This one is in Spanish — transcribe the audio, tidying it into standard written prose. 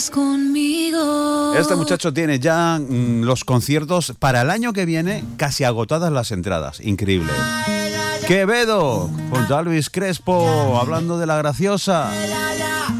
Conmigo. Este muchacho tiene ya los conciertos para el año que viene casi agotadas las entradas. Increíble. Quevedo junto a Elvis Crespo hablando de La Graciosa.